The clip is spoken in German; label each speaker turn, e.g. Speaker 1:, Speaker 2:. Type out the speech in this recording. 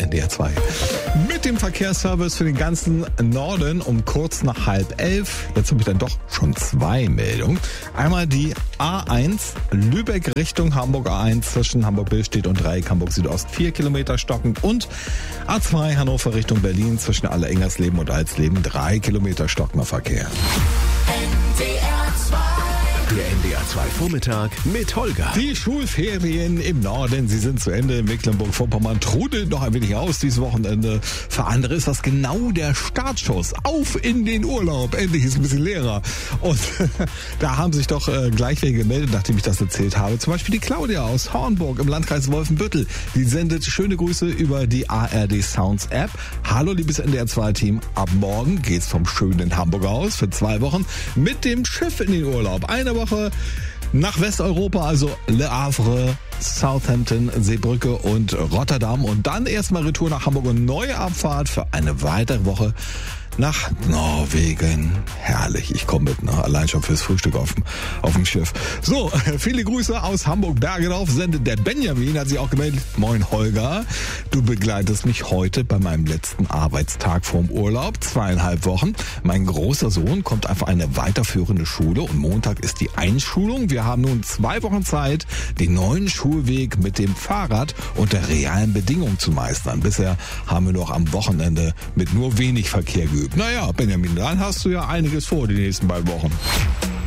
Speaker 1: NDR 2. Mit dem Verkehrsservice für den ganzen Norden um kurz nach 10:30. Jetzt habe ich dann doch schon 2 Meldungen. Einmal die A1 Lübeck Richtung Hamburg, A1 zwischen Hamburg-Billstedt und Dreieck Hamburg Südost 4 Kilometer stockend und A2 Hannover Richtung Berlin zwischen Alle-Engersleben und Alsleben 3 Kilometer stockender Verkehr.
Speaker 2: Der NDR 2 Vormittag mit Holger.
Speaker 1: Die Schulferien im Norden, sie sind zu Ende. Mecklenburg-Vorpommern trudelt noch ein wenig aus dieses Wochenende. Für andere ist das genau der Startschuss. Auf in den Urlaub. Endlich ist ein bisschen leerer. Und da haben sich doch gleich welche gemeldet, nachdem ich das erzählt habe. Zum Beispiel die Claudia aus Hornburg im Landkreis Wolfenbüttel. Die sendet schöne Grüße über die ARD Sounds App. Hallo liebes NDR 2 Team. Ab morgen geht's vom schönen Hamburg aus für 2 Wochen mit dem Schiff in den Urlaub. Eine Woche nach Westeuropa, also Le Havre, Southampton, Seebrücke und Rotterdam und dann erstmal Retour nach Hamburg und neue Abfahrt für eine weitere Woche nach Norwegen. Herrlich, ich komme mit, ne? Allein schon fürs Frühstück auf dem Schiff. So, viele Grüße aus Hamburg-Bergedorf, sendet der Benjamin, hat sich auch gemeldet. Moin Holger, du begleitest mich heute bei meinem letzten Arbeitstag vorm Urlaub, 2,5 Wochen. Mein großer Sohn kommt auf eine weiterführende Schule und Montag ist die Einschulung. Wir haben nun 2 Wochen Zeit, den neuen Schulweg mit dem Fahrrad unter realen Bedingungen zu meistern. Bisher haben wir noch am Wochenende mit nur wenig Verkehr geübt. Naja, Benjamin, dann hast du ja einiges vor die nächsten beiden Wochen.